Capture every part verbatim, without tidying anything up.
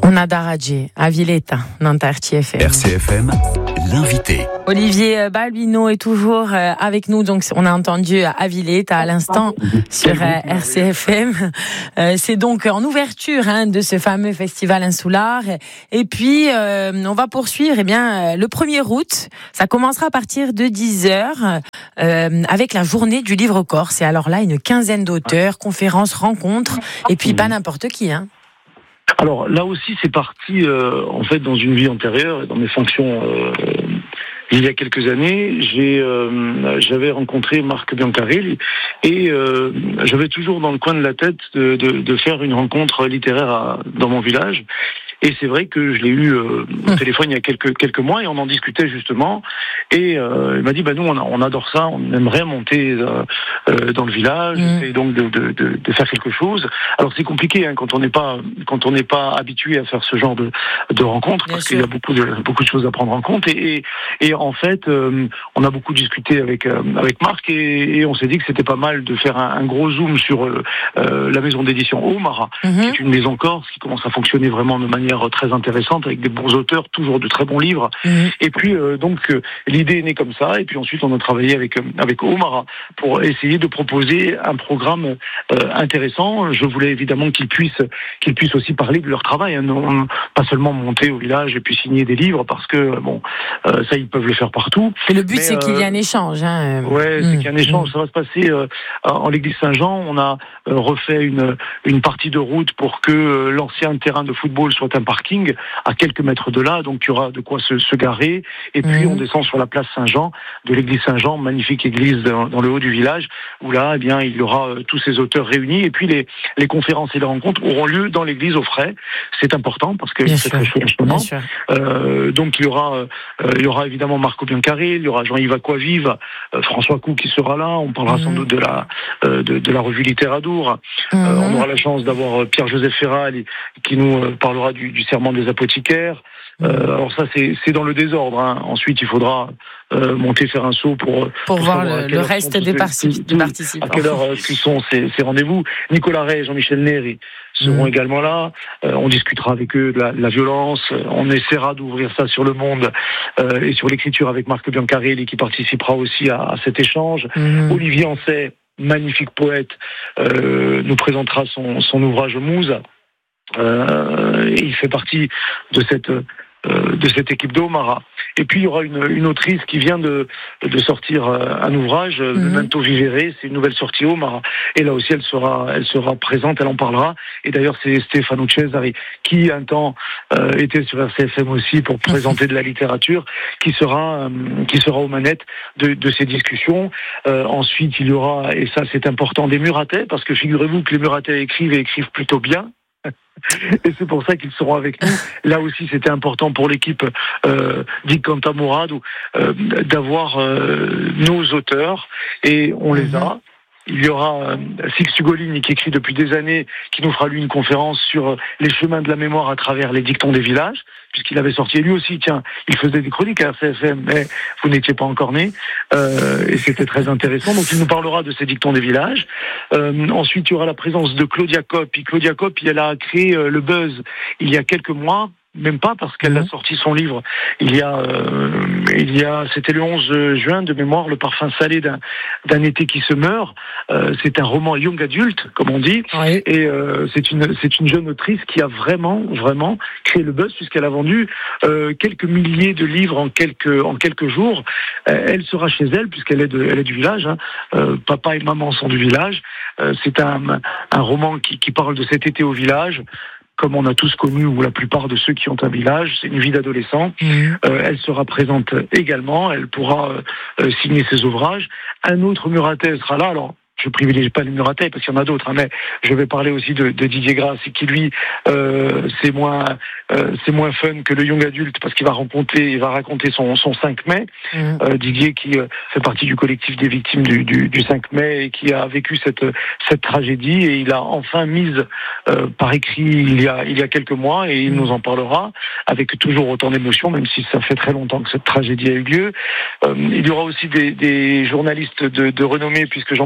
Una Daradje, à Villeta, dans R C F M. R C F M, l'invité. Olivier Balbino est toujours avec nous, donc on a entendu à Villeta à l'instant sur R C F M. C'est donc en ouverture hein, de ce fameux festival Insular. Et puis, euh, on va poursuivre eh bien, le premier août. Ça commencera à partir de dix heures euh, avec la journée du livre corse. Et alors là, une quinzaine d'auteurs, conférences, rencontres, et puis pas n'importe qui. Hein. Alors là aussi, c'est parti euh, en fait dans une vie antérieure, dans mes fonctions. Euh, il y a quelques années, j'ai, euh, j'avais rencontré Marc Biancarelli et euh, j'avais toujours dans le coin de la tête de, de, de faire une rencontre littéraire à, dans mon village. Et c'est vrai que je l'ai eu euh, au téléphone il y a quelques quelques mois et on en discutait justement. Et euh, il m'a dit bah nous on, a, on adore ça, on aimerait monter euh, euh, dans le village mmh. et donc de, de, de, de faire quelque chose. Alors c'est compliqué hein, quand on n'est pas quand on n'est pas habitué à faire ce genre de de rencontres Bien parce sûr. qu'il y a beaucoup de beaucoup de choses à prendre en compte. Et et, et en fait euh, on a beaucoup discuté avec euh, avec Marc et, et on s'est dit que c'était pas mal de faire un, un gros zoom sur euh, euh, la maison d'édition Omara, mmh. qui est une maison corse qui commence à fonctionner vraiment de manière très intéressante avec des bons auteurs, toujours de très bons livres. Mmh. Et puis euh, donc euh, l'idée est née comme ça. Et puis ensuite on a travaillé avec euh, avec Omara pour essayer de proposer un programme euh, intéressant. Je voulais évidemment qu'ils puissent qu'ils puissent aussi parler de leur travail, hein, non pas seulement monter au village et puis signer des livres parce que bon euh, ça ils peuvent le faire partout. Et le but Mais, c'est euh, qu'il y ait un échange. Hein. Ouais, mmh. c'est qu'il y a un échange. Mmh. Ça va se passer euh, en l'église Saint-Jean. On a euh, refait une une partie de route pour que euh, l'ancien terrain de football soit un parking à quelques mètres de là, donc il y aura de quoi se, se garer. Et puis mmh. on descend sur la place Saint-Jean de l'église Saint-Jean, magnifique église dans, dans le haut du village, où là, eh bien, il y aura euh, tous ces auteurs réunis. Et puis les, les conférences et les rencontres auront lieu dans l'église au frais. C'est important parce que c'est très chaud en ce moment. Euh, donc il y aura, euh, il y aura évidemment Marco Biancarelli, il y aura Jean-Yves Aquavive, euh, François Cou qui sera là. On parlera mmh. sans doute de la euh, de, de la revue Littéradour. Mmh. Euh, on aura la chance d'avoir Pierre-Joseph Ferral qui nous euh, parlera du, du serment des apothicaires. Euh, alors ça c'est, c'est dans le désordre. Hein. Ensuite il faudra euh, monter faire un saut pour pour, pour voir le, le reste des, particip- des participants. À quelle heure euh, sont ces, ces rendez-vous. Nicolas Ray et Jean-Michel Neri seront mmh. également là. Euh, on discutera avec eux de la, de la violence. On essaiera d'ouvrir ça sur le monde euh, et sur l'écriture avec Marc Biancarelli qui participera aussi à, à cet échange. Mmh. Olivier Ancet, magnifique poète, euh, nous présentera son, son ouvrage Mouze. Euh, il fait partie de cette euh, de cette équipe d'Omara. Et puis il y aura une, une autrice qui vient de de sortir euh, un ouvrage, mm-hmm. Memento Vivere, c'est une nouvelle sortie Omara. Et là aussi elle sera elle sera présente, elle en parlera. Et d'ailleurs c'est Stefano Cesari qui un temps euh, était sur R C F M aussi pour présenter de la littérature, qui sera euh, qui sera aux manettes de de ces discussions. Euh, ensuite il y aura, et ça c'est important, des Muratais, parce que figurez-vous que les Muratais écrivent et écrivent plutôt bien. Et c'est pour ça qu'ils seront avec nous. Là aussi, c'était important pour l'équipe euh, d'I Cantamurado euh, d'avoir euh, nos auteurs, et on les a. Il y aura euh, Sixtu Golini qui écrit depuis des années, qui nous fera lui une conférence sur les chemins de la mémoire à travers les dictons des villages, puisqu'il avait sorti, et lui aussi, tiens, il faisait des chroniques à R C F M, mais vous n'étiez pas encore né, euh, et c'était très intéressant. Donc il nous parlera de ces dictons des villages. Euh, ensuite, il y aura la présence de Claudia Coppi. Claudia Coppi, elle a créé euh, le buzz il y a quelques mois. Même pas, parce qu'elle mmh. a sorti son livre il y a, euh, il y a, c'était le onze juin de mémoire, Le parfum salé d'un, d'un été qui se meurt. Euh, c'est un roman young adulte, comme on dit, oui. et euh, c'est une, c'est une jeune autrice qui a vraiment, vraiment créé le buzz puisqu'elle a vendu euh, quelques milliers de livres en quelques, en quelques jours. Euh, elle sera chez elle puisqu'elle est, de, elle est du village. Hein. Euh, papa et maman sont du village. Euh, c'est un, un roman qui, qui parle de cet été au village, comme on a tous connu, ou la plupart de ceux qui ont un village. C'est une vie d'adolescent. Mmh. Euh, elle sera présente également, elle pourra euh, signer ses ouvrages. Un autre Muratais sera là, alors je privilégie pas les Muratais parce qu'il y en a d'autres, hein, mais je vais parler aussi de, de Didier Grasse, qui lui, euh, c'est moins, euh, c'est moins fun que le young adulte parce qu'il va raconter, il va raconter son, son cinq mai. Mmh. Euh, Didier qui euh, fait partie du collectif des victimes du, du, du cinq mai et qui a vécu cette, cette tragédie, et il a enfin mise euh, par écrit il y a, il y a quelques mois, et il mmh. nous en parlera avec toujours autant d'émotion, même si ça fait très longtemps que cette tragédie a eu lieu. Euh, il y aura aussi des, des journalistes de, de renommée, puisque Jean-Paul Capot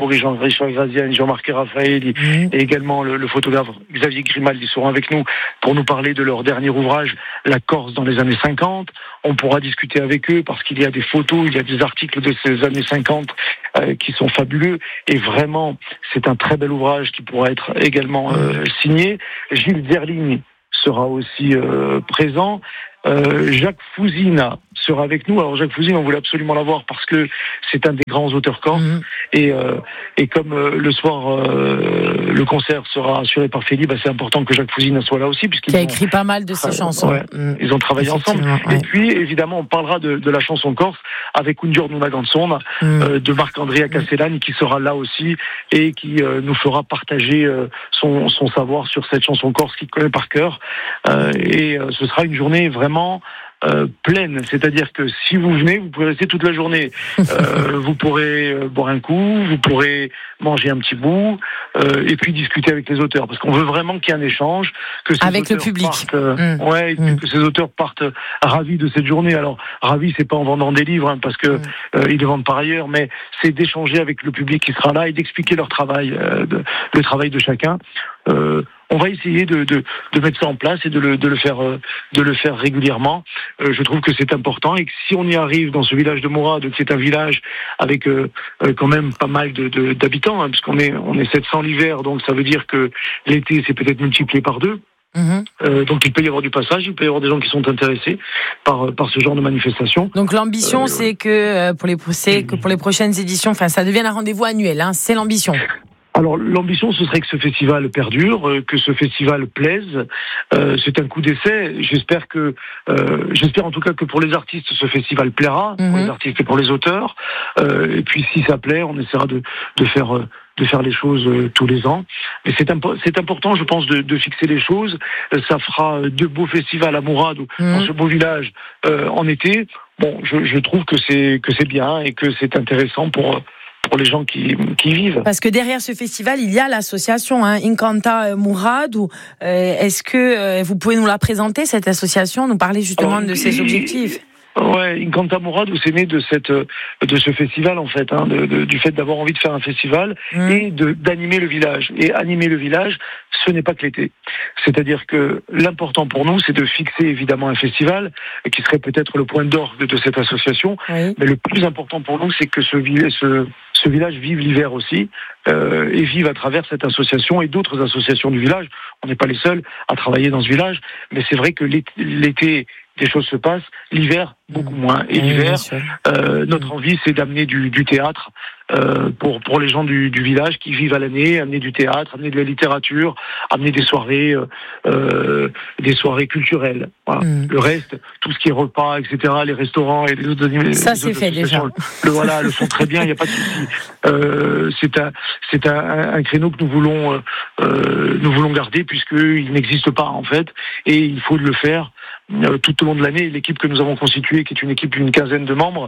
Pori, Jean-Richard Graziani, Jean-Marc Raffaelli mmh. et également le, le photographe Xavier Grimaldi seront avec nous pour nous parler de leur dernier ouvrage, La Corse dans les années cinquante. On pourra discuter avec eux parce qu'il y a des photos, il y a des articles de ces années cinquante euh, qui sont fabuleux et vraiment c'est un très bel ouvrage qui pourra être également euh, signé. Gilles Zerling sera aussi euh, présent. Euh, Jacques Fouzine sera avec nous. Alors Jacques Fouzine, on voulait absolument l'avoir parce que c'est un des grands auteurs corses. Mmh. Et, euh, et comme euh, le soir, euh, le concert sera assuré par Félix, bah, c'est important que Jacques Fouzine soit là aussi. Puisqu'il qui a ont, écrit pas mal de ses euh, chansons. Ouais, mmh. Ils ont travaillé ensemble. Ouais. Et puis, évidemment, on parlera de, de la chanson corse avec Undior Nunaganson, mmh. euh, de Marc-André Acasselani, qui sera là aussi et qui euh, nous fera partager euh, son, son savoir sur cette chanson corse qu'il connaît par cœur. Euh, et euh, ce sera une journée vraiment Euh, pleine, c'est-à-dire que si vous venez, vous pouvez rester toute la journée. Euh, vous pourrez euh, boire un coup, vous pourrez manger un petit bout, euh, et puis discuter avec les auteurs, parce qu'on veut vraiment qu'il y ait un échange, que ces avec auteurs le public, partent, euh, mmh. ouais, mmh. que ces auteurs partent ravis de cette journée. Alors ravis, c'est pas en vendant des livres, hein, parce que mmh. euh, ils les vendent par ailleurs, mais c'est d'échanger avec le public qui sera là et d'expliquer leur travail, euh, de, le travail de chacun. Euh, On va essayer de, de, de mettre ça en place et de le, de le faire, de le faire régulièrement. Euh, je trouve que c'est important et que si on y arrive dans ce village de Mourad, qui est un village avec euh, quand même pas mal de, de, d'habitants, hein, puisqu'on est, on est sept cents l'hiver, donc ça veut dire que l'été c'est peut-être multiplié par deux. Mmh. Euh, donc il peut y avoir du passage, il peut y avoir des gens qui sont intéressés par par ce genre de manifestation. Donc l'ambition euh, c'est que pour les c'est que pour les prochaines éditions, enfin ça devienne un rendez-vous annuel, hein, c'est l'ambition. Alors l'ambition, ce serait que ce festival perdure, euh, que ce festival plaise. Euh, c'est un coup d'essai. J'espère que, euh, j'espère en tout cas que pour les artistes, ce festival plaira, mmh. pour les artistes et pour les auteurs. Euh, et puis si ça plaît, on essaiera de, de faire. Euh, de faire les choses euh, tous les ans. Mais c'est, impo- c'est important, je pense, de, de fixer les choses. Euh, ça fera deux beaux festivals à Mourad, mmh. dans ce beau village, euh, en été. Bon, je, je trouve que c'est, que c'est bien et que c'est intéressant pour... pour les gens qui, qui y vivent. Parce que derrière ce festival, il y a l'association hein, Inkanta Mourad. Ou, euh, est-ce que euh, vous pouvez nous la présenter, cette association, nous parler justement Alors, de ses objectifs? Ouais, Inkanta Mourad, c'est né de cette, de ce festival en fait, hein, de, de, du fait d'avoir envie de faire un festival mmh. et de d'animer le village. Et animer le village, ce n'est pas que l'été. C'est-à-dire que l'important pour nous, c'est de fixer évidemment un festival qui serait peut-être le point d'orgue de cette association. Oui. Mais le plus important pour nous, c'est que ce, ce, ce village vive l'hiver aussi euh, et vive à travers cette association et d'autres associations du village. On n'est pas les seuls à travailler dans ce village, mais c'est vrai que l'été, l'été des choses se passent, l'hiver beaucoup moins. Et oui, l'hiver, euh, notre envie c'est d'amener du, du théâtre euh, pour pour les gens du, du village qui vivent à l'année, amener du théâtre, amener de la littérature, amener des soirées, euh, des soirées culturelles. Voilà. Mm. Le reste, tout ce qui est repas, et cetera, les restaurants et les autres animaux. Ça les c'est autres fait déjà. Le voilà, le font très bien. Il n'y a pas de souci. Euh, c'est un c'est un, un créneau que nous voulons euh, nous voulons garder puisqu'il n'existe pas en fait et il faut le faire. Euh, tout au long de l'année, l'équipe que nous avons constituée, qui est une équipe d'une quinzaine de membres,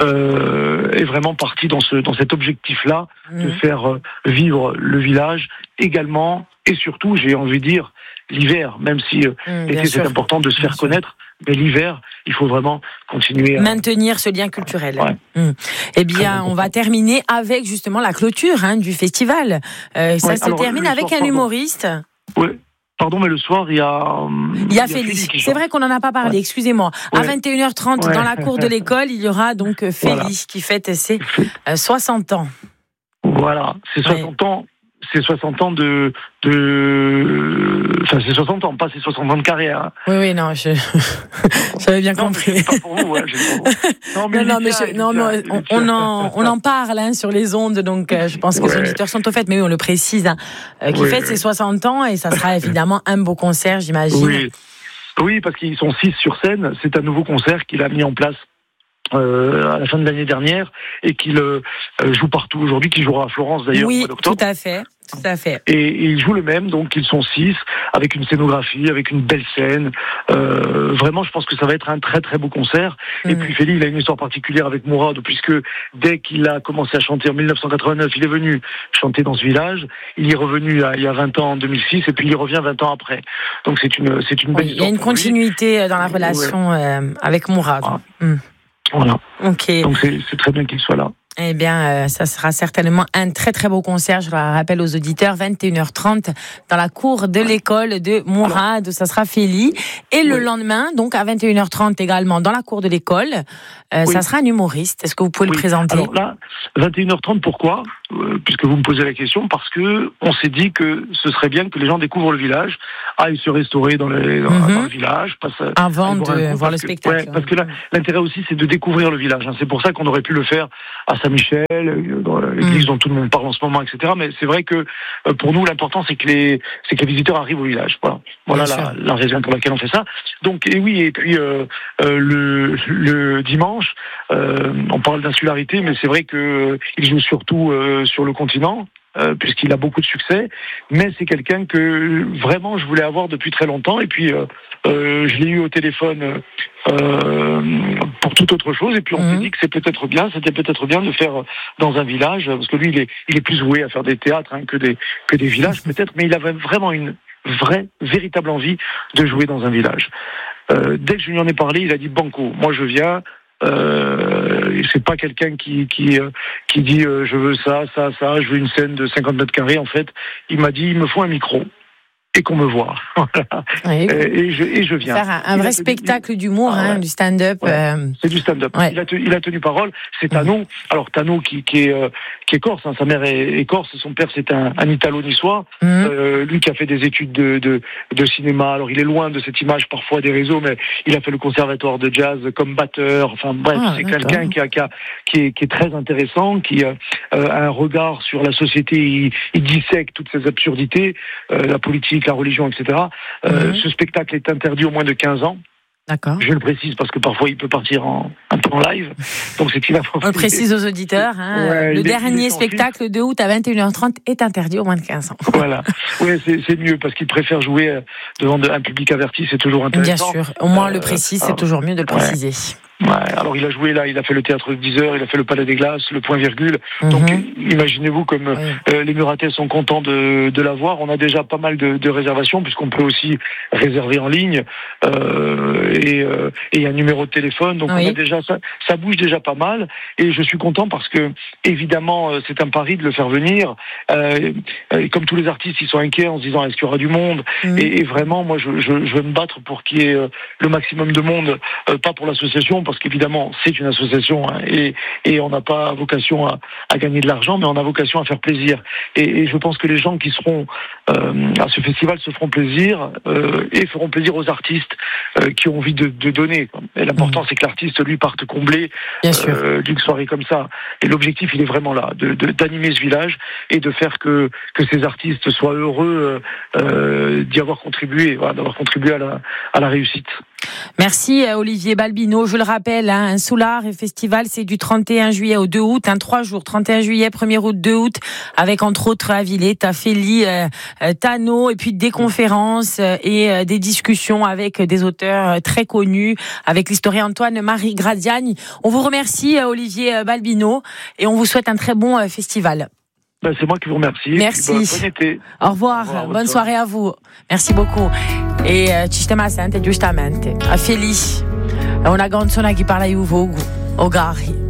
euh, est vraiment partie dans ce dans cet objectif-là mmh. de faire euh, vivre le village également et surtout, j'ai envie de dire, l'hiver, même si euh, mmh, l'été c'est important de se faire connaître, mais l'hiver, il faut vraiment continuer à maintenir ce lien culturel. Ouais. Mmh. Eh bien, on va terminer avec justement la clôture hein, du festival. Euh, ça ouais, se alors, termine avec soir, un humoriste. Oui. Pardon, mais le soir, il y a... Il y a, a Félix. C'est vrai qu'on n'en a pas parlé, ouais. excusez-moi. Ouais. À vingt et une heures trente, ouais. dans la cour de l'école, il y aura donc Félix voilà. qui fête ses euh, soixante ans. Voilà, c'est soixante ouais. ans. C'est soixante ans de, de, enfin c'est soixante ans, pas c'est soixante ans de carrière. Oui, oui, non, je, j'avais bien non, compris. Mais c'est pas pour vous, ouais, non, mais non, non, mais je, non, non, on, on en, on en parle hein, sur les ondes, donc euh, je pense que ouais. les auditeurs sont au fait, mais oui, on le précise, hein, euh, qui oui, fête oui. ses soixante ans et ça sera évidemment un beau concert, j'imagine. Oui, oui, parce qu'ils sont six sur scène. C'est un nouveau concert qu'il a mis en place. Euh, à la fin de l'année dernière et qu'il euh, joue partout aujourd'hui, qu'il jouera à Florence d'ailleurs oui, au mois d'octobre. Tout à fait, tout à fait. Et, et il joue le même, donc ils sont six, avec une scénographie, avec une belle scène. Euh, vraiment, je pense que ça va être un très très beau concert. Mmh. Et puis Félix, il a une histoire particulière avec Mourad, puisque dès qu'il a commencé à chanter en dix-neuf cent quatre-vingt-neuf, il est venu chanter dans ce village. Il est revenu il y a vingt ans en deux mille six, et puis il revient vingt ans après. Donc c'est une c'est une belle oui, histoire. Il y a une continuité lui. Dans la relation ouais. euh, avec Mourad. Ah. Mmh. Voilà. Okay. Donc c'est, c'est très bien qu'il soit là. Eh bien, euh, ça sera certainement un très très beau concert. Je le rappelle aux auditeurs, vingt et une heures trente dans la cour de l'école de Mourad, où ça sera Félie. Et le oui. lendemain, donc à vingt et une heures trente également dans la cour de l'école, euh, oui. ça sera un humoriste. Est-ce que vous pouvez oui. le présenter? Alors là, vingt et une heures trente, pourquoi euh, Puisque vous me posez la question, parce que on s'est dit que ce serait bien que les gens découvrent le village, aillent se restaurer dans, les, dans, mm-hmm. dans le village, passe, avant de voir, voir le spectacle. Ouais, parce que là, l'intérêt aussi, c'est de découvrir le village. Hein. C'est pour ça qu'on aurait pu le faire à Saint-Michel, dans l'église mmh. dont tout le monde parle en ce moment, et cetera. Mais c'est vrai que euh, pour nous, l'important, c'est que les, c'est que les visiteurs arrivent au village. Voilà, voilà la, la raison pour laquelle on fait ça. Donc, et oui, et puis euh, euh, le, le dimanche, euh, on parle d'insularité, mais c'est vrai que euh, il joue surtout euh, sur le continent. Euh, puisqu'il a beaucoup de succès, mais c'est quelqu'un que vraiment je voulais avoir depuis très longtemps, et puis euh, euh, je l'ai eu au téléphone euh, pour toute autre chose, et puis on mmh. s'est dit que c'est peut-être bien, c'était peut-être bien de faire dans un village, parce que lui il est, il est plus voué à faire des théâtres hein, que des que des villages peut-être, mais il avait vraiment une vraie, véritable envie de jouer dans un village. Euh, dès que je lui en ai parlé, il a dit banco, moi je viens. Euh, c'est pas quelqu'un qui qui euh, qui dit euh, je veux ça ça ça je veux une scène de cinquante mètres carrés. En fait, il m'a dit il me faut un micro et qu'on me voit. Oui. et, et je et je viens faire un, un vrai spectacle tenu... d'humour, ah, hein, ouais. du stand-up. Ouais. Euh... C'est du stand-up. Ouais. Il a tenu, il a tenu parole. C'est Tano. Mmh. Alors Tano qui qui est euh, qui est corse. Hein. Sa mère est, est corse. Son père c'est un, un Italo-niçois. Mmh. Euh, lui qui a fait des études de, de de cinéma. Alors il est loin de cette image parfois des réseaux, mais il a fait le conservatoire de jazz comme batteur. Enfin bref, ah, c'est d'accord. quelqu'un qui a, qui a qui est qui est très intéressant, qui euh, a un regard sur la société. Il, il dissèque toutes ces absurdités, euh, la politique, la religion, et cetera. Euh, mmh. Ce spectacle est interdit au moins de quinze ans. D'accord. Je le précise parce que parfois il peut partir en, un peu en live. Donc c'est qu'il va On le précise aux auditeurs. Hein. Ouais, le dernier spectacle de août à vingt et une heures trente est interdit au moins de quinze ans. Voilà. Oui, c'est, c'est mieux parce qu'il préfère jouer devant un public averti, c'est toujours intéressant. Bien sûr. Au moins on le précise, euh, c'est toujours mieux de le préciser. Ouais. Ouais, alors il a joué là, il a fait le théâtre de dix heures, il a fait le Palais des Glaces, le Point Virgule. Mm-hmm. Donc imaginez-vous comme oui. euh, les Murattais sont contents de, de l'avoir. On a déjà pas mal de, de réservations puisqu'on peut aussi réserver en ligne euh, et euh, et un numéro de téléphone. Donc oui. on a déjà ça, ça bouge déjà pas mal. Et je suis content parce que évidemment c'est un pari de le faire venir. Euh, et comme tous les artistes, ils sont inquiets en se disant est-ce qu'il y aura du monde. Mm-hmm. et, et vraiment, moi je, je, je veux me battre pour qu'il y ait le maximum de monde, euh, pas pour l'association. Parce qu'évidemment, c'est une association hein, et, et on n'a pas vocation à, à gagner de l'argent, mais on a vocation à faire plaisir. Et, et je pense que les gens qui seront euh, à ce festival se feront plaisir euh, et feront plaisir aux artistes euh, qui ont envie de, de donner. Quoi. Et l'important, mmh. c'est que l'artiste, lui, parte combler euh, d'une soirée comme ça. Et l'objectif, il est vraiment là, de, de, d'animer ce village et de faire que, que ces artistes soient heureux euh, d'y avoir contribué, voilà, d'avoir contribué à la, à la réussite. Merci Olivier Balbino. Je le rappelle, hein, un Soulard et Festival, c'est du trente et un juillet au deux août, hein, trois jours, trente et un juillet, premier août, deux août, avec entre autres à Villers, Félie, euh, euh, Tano, et puis des conférences euh, et euh, des discussions avec des auteurs euh, très connus, avec l'historien Antoine-Marie Gradiagne. On vous remercie euh, Olivier Balbino et on vous souhaite un très bon euh, festival. Ben, c'est moi qui vous remercie. Merci. Bon, bon été. Au revoir. Au revoir bonne, bonne soirée à vous. Merci beaucoup. E ci stiamo a sentire giustamente a Félie, è una canzone che parla di Uvo Ogari.